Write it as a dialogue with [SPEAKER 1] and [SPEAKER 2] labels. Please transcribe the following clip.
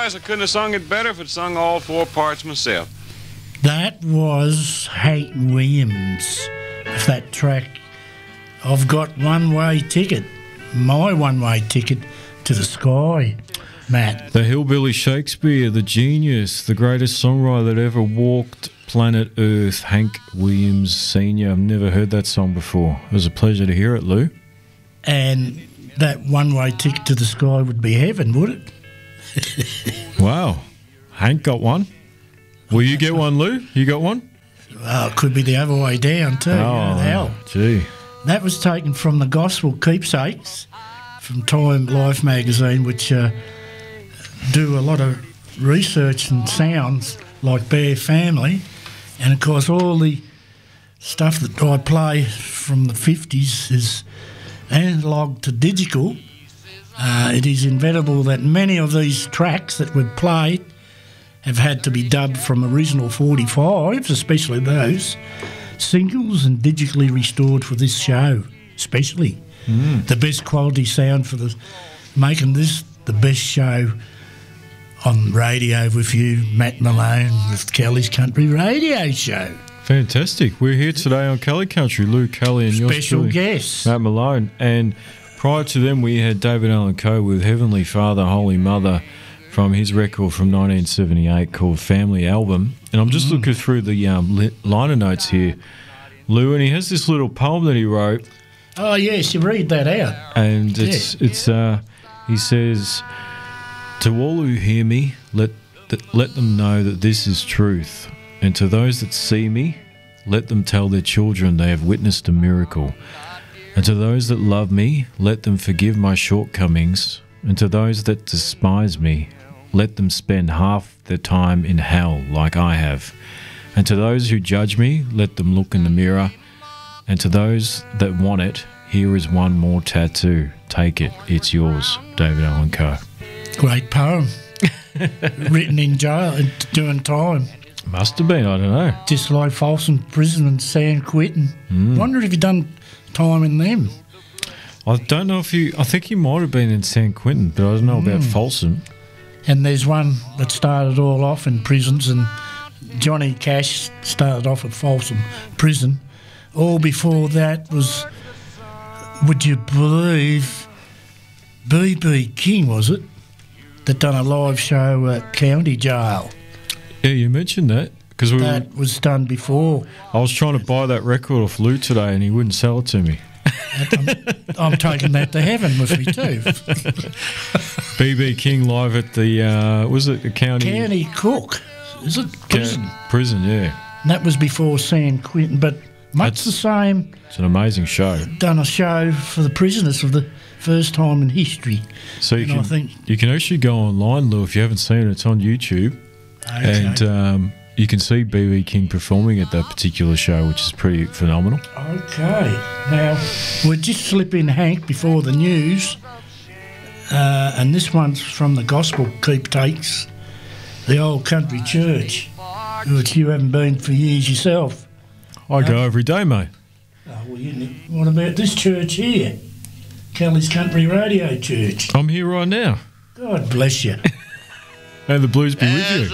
[SPEAKER 1] guys, I couldn't have sung it better if I'd sung all 4 parts myself.
[SPEAKER 2] That was Hank Williams. That track, I've got one-way ticket, my one-way ticket to the sky, Matt.
[SPEAKER 3] The hillbilly Shakespeare, the genius, the greatest songwriter that ever walked planet Earth, Hank Williams Sr. I've never heard that song before. It was a pleasure to hear it, Lou.
[SPEAKER 2] And that one-way ticket to the sky would be heaven, would it?
[SPEAKER 3] Wow. Hank got one. Will you get one, Lou? You got one?
[SPEAKER 2] Well, it could be the other way down too.
[SPEAKER 3] Oh,
[SPEAKER 2] hell.
[SPEAKER 3] Gee.
[SPEAKER 2] That was taken from the Gospel Keepsakes from Time Life magazine, which do a lot of research and sounds like Bear Family. And, of course, all the stuff that I play from the 50s is analogue to digital. It is inevitable that many of these tracks that we've played have had to be dubbed from original 45s, especially those, singles and digitally restored for this show, especially. The best quality sound for making this the best show on radio with you, Matt Malone, with Kelly's Country Radio Show.
[SPEAKER 3] Fantastic. We're here today on Kelly Country, Lou Kelly and your
[SPEAKER 2] special guest,
[SPEAKER 3] Matt Malone. And prior to them, we had David Allen Coe with Heavenly Father, Holy Mother, from his record from 1978 called Family Album. And I'm just looking through the liner notes here, Lou, and he has this little poem that he wrote.
[SPEAKER 2] Oh, yes, you read that out.
[SPEAKER 3] And he says, to all who hear me, let them know that this is truth. And to those that see me, let them tell their children they have witnessed a miracle. And to those that love me, let them forgive my shortcomings. And to those that despise me, let them spend half their time in hell like I have. And to those who judge me, let them look in the mirror. And to those that want it, here is one more tattoo. Take it, it's yours. David Allen Coe.
[SPEAKER 2] Great poem. Written in jail during time.
[SPEAKER 3] Must have been, I don't know.
[SPEAKER 2] Just like Folsom Prison and San Quentin. Wonder if you've done time in them.
[SPEAKER 3] I don't know if I think he might have been in San Quentin, but I don't know about Folsom.
[SPEAKER 2] And there's one that started all off in prisons, and Johnny Cash started off at Folsom Prison. All before that was, would you believe, B.B. King, was it, that done a live show at County Jail.
[SPEAKER 3] Yeah, you mentioned that.
[SPEAKER 2] That was done before.
[SPEAKER 3] I was trying to buy that record off Lou today and he wouldn't sell it to me.
[SPEAKER 2] I'm taking that to heaven with me too.
[SPEAKER 3] B.B. King live at the, was it the County?
[SPEAKER 2] County Cook. Is it prison?
[SPEAKER 3] Prison, yeah.
[SPEAKER 2] And that was before San Quentin, but much the same.
[SPEAKER 3] It's an amazing show.
[SPEAKER 2] Done a show for the prisoners for the first time in history.
[SPEAKER 3] So you can actually go online, Lou, if you haven't seen it. It's on YouTube.
[SPEAKER 2] Okay.
[SPEAKER 3] And you can see B.B. King performing at that particular show, which is pretty phenomenal.
[SPEAKER 2] Okay. Now, we'll just slip in Hank before the news. And this one's from the Gospel Keepsakes, the Old Country Church, which you haven't been for years yourself.
[SPEAKER 3] I go every day, mate.
[SPEAKER 2] Oh, well, what about this church here? Kelly's Country Radio Church.
[SPEAKER 3] I'm here right now.
[SPEAKER 2] God bless you.
[SPEAKER 3] And the blues be with you.